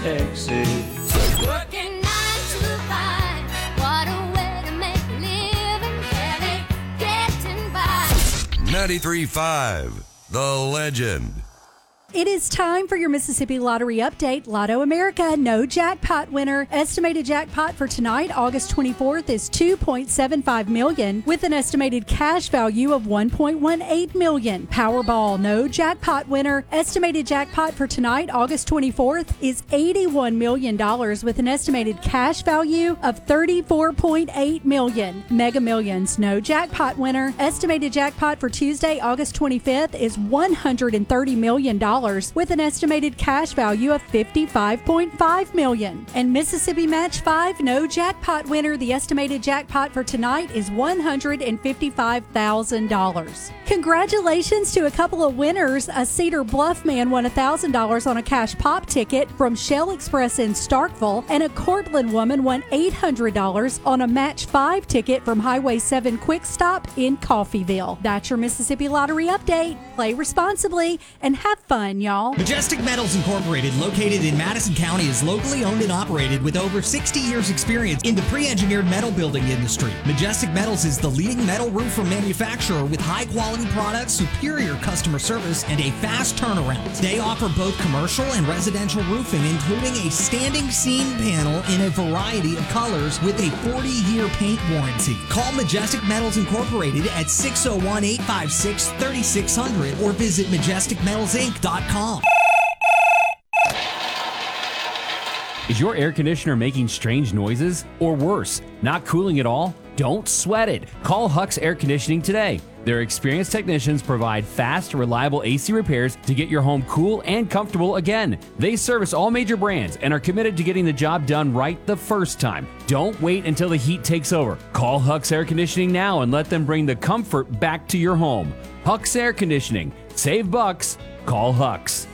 Texas. Working 9 to 5, what a way to make a living, barely getting by. 93.5, The Legend. It is time for your Mississippi Lottery update. Lotto America, no jackpot winner. Estimated jackpot for tonight, August 24th, is $2.75 million with an estimated cash value of $1.18 million. Powerball, no jackpot winner. Estimated jackpot for tonight, August 24th, is $81 million with an estimated cash value of $34.8 million. Mega Millions, no jackpot winner. Estimated jackpot for Tuesday, August 25th, is $130 million. With an estimated cash value of $55.5 million. And Mississippi Match 5, no jackpot winner. The estimated jackpot for tonight is $155,000. Congratulations to a couple of winners. A Cedar Bluff man won $1,000 on a cash pop ticket from Shell Express in Starkville, and a Cortland woman won $800 on a Match 5 ticket from Highway 7 Quick Stop in Coffeyville. That's your Mississippi Lottery update. Play responsibly and have fun, y'all. Majestic Metals Incorporated, located in Madison County, is locally owned and operated with over 60 years experience in the pre-engineered metal building industry. Majestic Metals is the leading metal roofer manufacturer with high-quality products, superior customer service, and a fast turnaround. They offer both commercial and residential roofing, including a standing seam panel in a variety of colors with a 40-year paint warranty. Call Majestic Metals Incorporated at 601-856-3600 or visit majesticmetalsinc.com. Is your air conditioner making strange noises? Or worse, not cooling at all? Don't sweat it. Call Huck's Air Conditioning today. Their experienced technicians provide fast, reliable AC repairs to get your home cool and comfortable again. They service all major brands and are committed to getting the job done right the first time. Don't wait until the heat takes over. Call Huck's Air Conditioning now and let them bring the comfort back to your home. Huck's Air Conditioning. Save bucks. Call Huck's.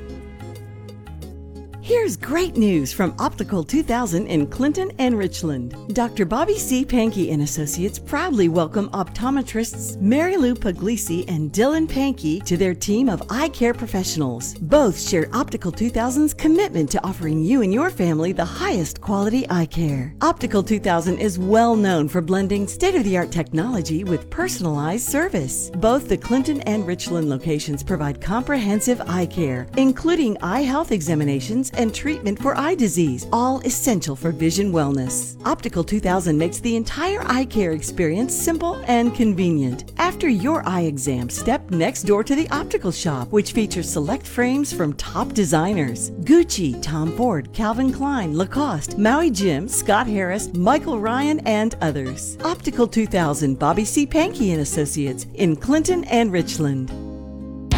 Here's great news from Optical 2000 in Clinton and Richland. Dr. Bobby C. Pankey and Associates proudly welcome optometrists Mary Lou Puglisi and Dylan Pankey to their team of eye care professionals. Both share Optical 2000's commitment to offering you and your family the highest quality eye care. Optical 2000 is well known for blending state-of-the-art technology with personalized service. Both the Clinton and Richland locations provide comprehensive eye care, including eye health examinations and treatment for eye disease, all essential for vision wellness. Optical 2000 makes the entire eye care experience simple and convenient. After your eye exam, step next door to the optical shop, which features select frames from top designers: Gucci, Tom Ford, Calvin Klein, Lacoste, Maui Jim, Scott Harris, Michael Ryan, and others. Optical 2000, Bobby C. Pankey and Associates in Clinton and Richland.